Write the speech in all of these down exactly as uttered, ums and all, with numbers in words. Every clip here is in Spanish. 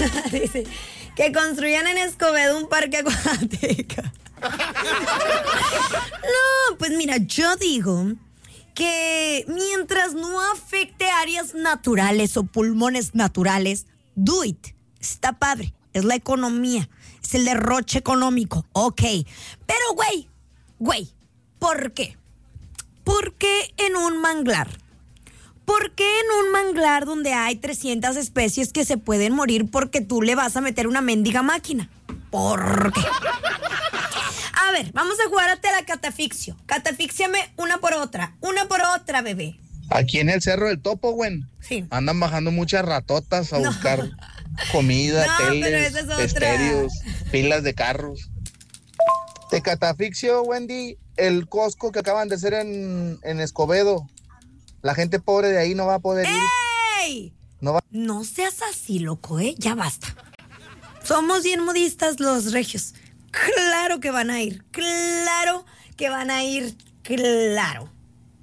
Dice, que construyan en Escobedo un parque acuático. No, pues mira, yo digo que mientras no afecte áreas naturales o pulmones naturales, do it. Está padre, es la economía, es el derroche económico, ok. Pero güey, güey, ¿por qué? ¿Por qué en un manglar? ¿Por qué en un manglar donde hay trescientas especies que se pueden morir porque tú le vas a meter una mendiga máquina? ¿Por qué? A ver, vamos a jugar hasta la catafixio. Catafíxiame una por otra, una por otra, bebé. Aquí en el Cerro del Topo, güey, sí. andan bajando muchas ratotas a no. buscar comida, no, teles, es estéreos, pilas de carros. Te catafixio, Wendy, el Costco que acaban de hacer en, en Escobedo. La gente pobre de ahí no va a poder ir. ¡Ey! No, va... no seas así, loco, ¿eh? Ya basta. Somos bien modistas los regios. Claro que van a ir. Claro que van a ir. Claro.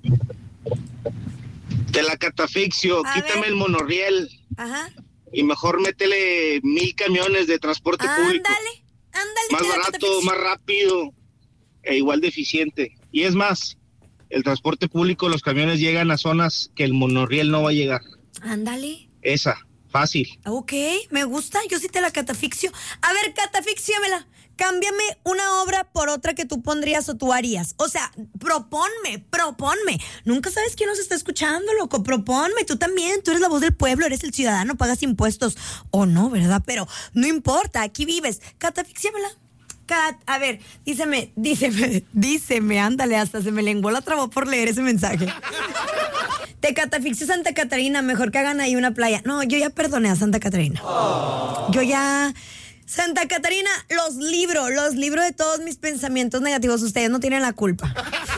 Te la catafixio. A quítame ver. El monorriel. Ajá. Y mejor métele mil camiones de transporte ándale, público. Ándale, ándale. Más barato, más rápido e igual de eficiente. Y es más, el transporte público, los camiones llegan a zonas que el monorriel no va a llegar. Ándale. Esa, fácil. Ok, me gusta, yo sí te la catafixio. A ver, catafíxiamela. Cámbiame una obra por otra que tú pondrías o tú harías. O sea, proponme, proponme. Nunca sabes quién nos está escuchando, loco. Proponme, tú también. Tú eres la voz del pueblo, eres el ciudadano, pagas impuestos. O no, ¿verdad? Pero no importa, aquí vives. Catafíxiamela. Cat, a ver, díceme, díceme, díceme, ándale, hasta se me lenguó la trabó por leer ese mensaje. Te catafixio Santa Catarina, mejor que hagan ahí una playa. No, yo ya perdoné a Santa Catarina. Oh. Yo ya... Santa Catarina, los libro, los libro de todos mis pensamientos negativos. Ustedes no tienen la culpa.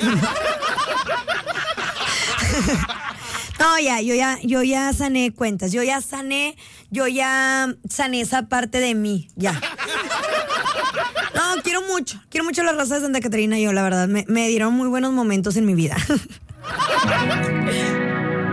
No, ya, yo ya, yo ya sané cuentas. Yo ya sané, yo ya sané esa parte de mí, ya. No, quiero mucho, quiero mucho la raza de Santa Catarina. Yo, la verdad, me, me dieron muy buenos momentos en mi vida.